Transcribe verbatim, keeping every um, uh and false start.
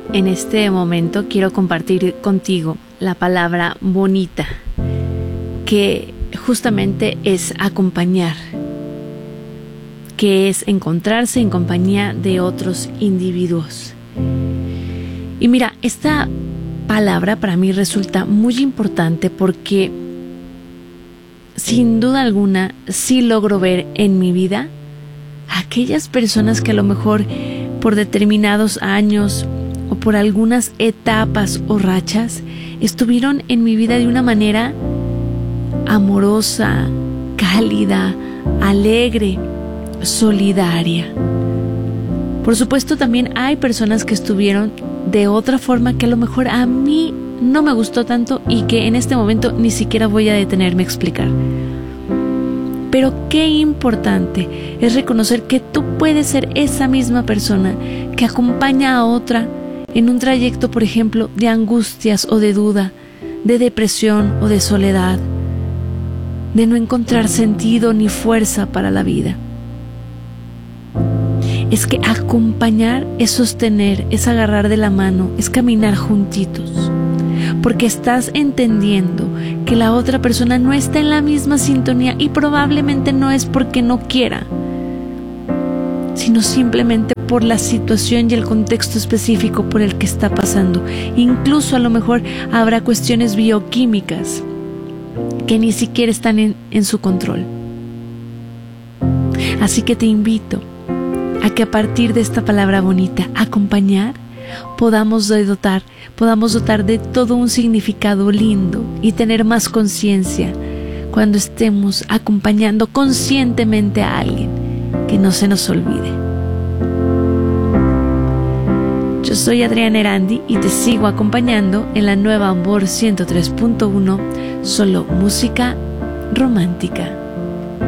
en este momento quiero compartir contigo la palabra bonita, que justamente es acompañar, que es encontrarse en compañía de otros individuos. Y mira, esta palabra para mí resulta muy importante porque sin duda alguna sí logro ver en mi vida a aquellas personas que a lo mejor por determinados años o por algunas etapas o rachas estuvieron en mi vida de una manera amorosa, cálida, alegre, solidaria. Por supuesto, también hay personas que estuvieron de otra forma que a lo mejor a mí no me gustó tanto y que en este momento ni siquiera voy a detenerme a explicar. Pero qué importante es reconocer que tú puedes ser esa misma persona que acompaña a otra en un trayecto, por ejemplo, de angustias o de duda, de depresión o de soledad, de no encontrar sentido ni fuerza para la vida. Es que acompañar es sostener, es agarrar de la mano, es caminar juntitos, porque estás entendiendo que la otra persona no está en la misma sintonía y probablemente no es porque no quiera, sino simplemente por la situación y el contexto específico por el que está pasando. Incluso a lo mejor habrá cuestiones bioquímicas que ni siquiera están en, en su control. Así que te invito a que a partir de esta palabra bonita, acompañar, podamos dotar, podamos dotar de todo un significado lindo y tener más conciencia cuando estemos acompañando conscientemente a alguien, que no se nos olvide. Yo soy Adriana Erandi y te sigo acompañando en la nueva Amor ciento tres punto uno, solo música romántica.